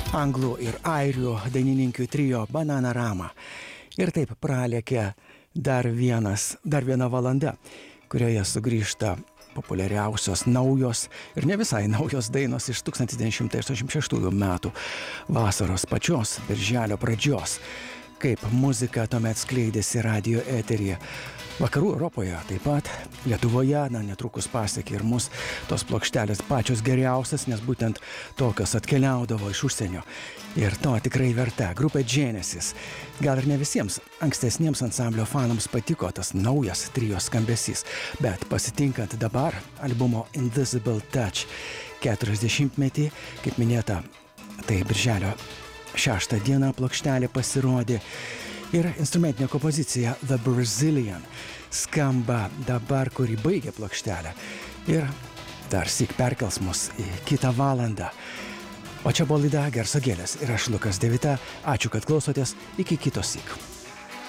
anglų ir airių dainininkių trio Bananarama. Ir taip pralėkė dar viena valanda, kurioje sugrįžta populiariausios naujos ir ne visai naujos dainos iš 1986 metų vasaros pačios, birželio pradžios, kaip muzika tuomet skleidėsi radio eteryje. Vakarų Europoje, taip pat Lietuvoje, netrukus pasiekė ir mus tos plokštelės pačios geriausias, nes būtent tokios atkeliaudavo iš užsienio. Ir to tikrai verta. Grupė Genesis. Gal ir ne visiems ankstesniems ansamblio fanams patiko tas naujas trio skambesys, bet pasitinkant dabar albumo Invisible Touch 40-metį, kaip minėta, tai birželio 6 dieną plokštelė pasirodė. Ir instrumentinė kompozicija The Brazilian skamba dabar, kuri baigia plokštelę. Ir dar syk perkels mus į kitą valandą. O čia buvo laida Garso gėlės ir aš Lukas Devita. Ačiū, kad klausotės. Iki kito syk.